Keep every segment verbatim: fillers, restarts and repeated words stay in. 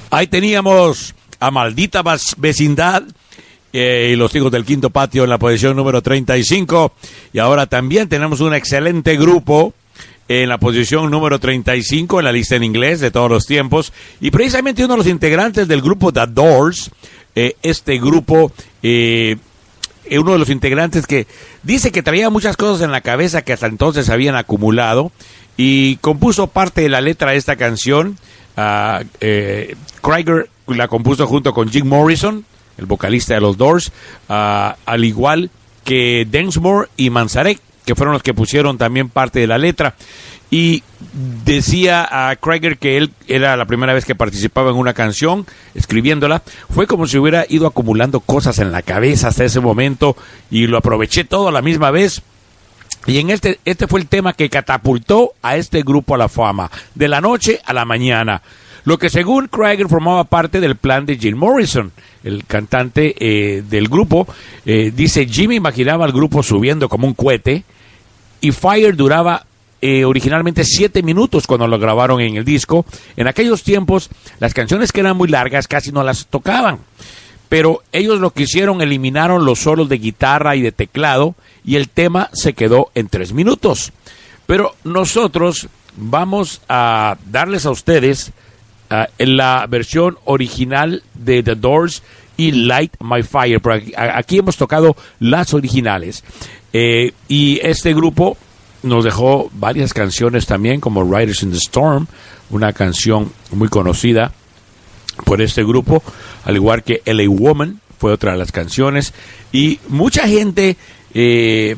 Ahí teníamos a Maldita Vecindad eh, y Los Hijos del Quinto Patio en la posición número treinta y cinco. Y ahora también tenemos un excelente grupo en la posición número treinta y cinco en la lista en inglés de todos los tiempos. Y precisamente uno de los integrantes del grupo The Doors, eh, este grupo, eh, uno de los integrantes que dice que traía muchas cosas en la cabeza que hasta entonces habían acumulado y compuso parte de la letra de esta canción. Uh, eh, Krieger la compuso junto con Jim Morrison, el vocalista de los Doors, uh, al igual que Densmore y Manzarek, que fueron los que pusieron también parte de la letra. Y decía a Krieger que él era la primera vez que participaba en una canción, escribiéndola. Fue como si hubiera ido acumulando cosas en la cabeza hasta ese momento y lo aproveché todo a la misma vez. Y en este, este fue el tema que catapultó a este grupo a la fama, de la noche a la mañana. Lo que según Krieger formaba parte del plan de Jim Morrison, el cantante eh, del grupo. Eh, dice, Jimmy imaginaba al grupo subiendo como un cohete y Fire duraba eh, originalmente siete minutos cuando lo grabaron en el disco. En aquellos tiempos, las canciones que eran muy largas casi no las tocaban. Pero ellos lo que hicieron, eliminaron los solos de guitarra y de teclado y el tema se quedó en tres minutos. Pero nosotros vamos a darles a ustedes uh, la versión original de The Doors y Light My Fire. Pero aquí, aquí hemos tocado las originales. Eh, y este grupo nos dejó varias canciones también, como Riders in the Storm, una canción muy conocida por este grupo, al igual que L A Woman fue otra de las canciones. Y mucha gente eh,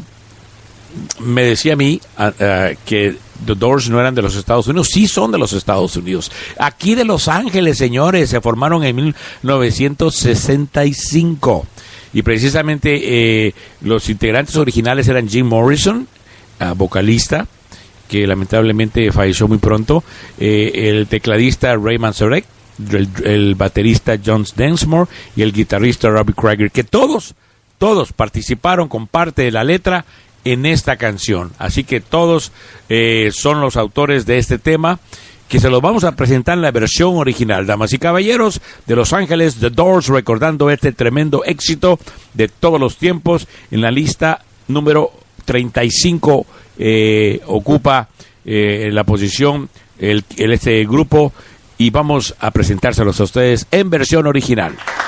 me decía a mí uh, uh, que The Doors no eran de los Estados Unidos. Sí son de los Estados Unidos, aquí de Los Ángeles, señores. Se formaron en mil novecientos sesenta y cinco y precisamente eh, los integrantes originales eran Jim Morrison, uh, vocalista, que lamentablemente falleció muy pronto, eh, el tecladista Ray Manzarek, El, el baterista John Densmore y el guitarrista Robbie Krieger, que todos, todos participaron con parte de la letra en esta canción. Así que todos eh, son los autores de este tema, que se los vamos a presentar en la versión original. Damas y caballeros de Los Ángeles, The Doors, recordando este tremendo éxito de todos los tiempos. En la lista número treinta y cinco eh, ocupa eh, la posición el, el este grupo. Y vamos a presentárselos a ustedes en versión original.